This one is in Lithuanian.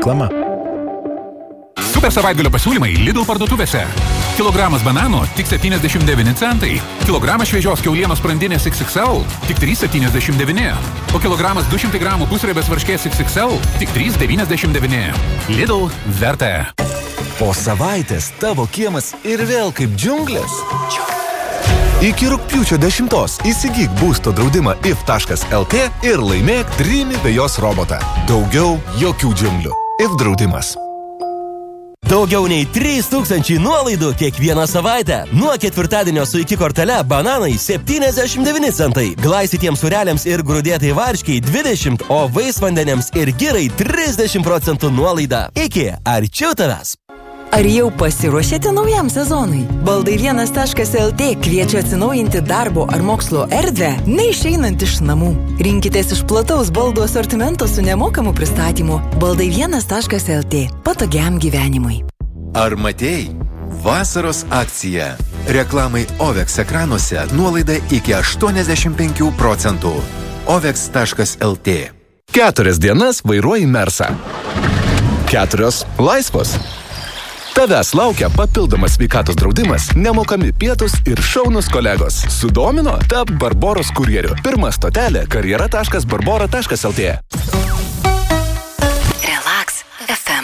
reklama. Super savaitgalio pasiūlymai Lidl parduotuvėse. Kilogramas bananų tik 79 centai. Kilogramas šviežios kiaulienos sprandinės XXL tik 3,79. O kilogramas 200 gramų pusriebės varškės XXL tik 3,99. Lidl verta. Po savaitės tavo kiemas ir vėl kaip džiunglės. Iki rugpjūčio 10 įsigyk būsto draudimą if.lt ir laimėk Dreamy vejos robotą. Daugiau jokių džiunglių. If draudimas. Daugiau nei 3000 nuolaidų kiekvieną savaitę. Nuo ketvirtadienio su iki kortele bananai 79 centai, glaistytiems sūreliams ir grūdėtai varškiai 20, o vaisvandeniams ir girai 30% nuolaida. Iki arčiau tavęs. Ar jau pasiruošėte naujam sezonui? Baldai1.lt kviečia atsinaujinti darbo ar mokslo erdvę, neišeinant iš namų. Rinkitės iš plataus baldų asortimento su nemokamu pristatymu. Baldai1.lt. Patogiam gyvenimui. Ar matėjai? Vasaros akcija. Reklamai OVEX ekranuose nuolaida iki 85%. OVEX.lt. 4 dienas vairuoji Mersą. 4 laisvos. Tavęs laukia papildomas sveikatos draudimas, nemokami pietus ir šaunus kolegos. Sudomino? Tap Barboros kurjeriu. Pirma stotelė karjera.barbora.lt.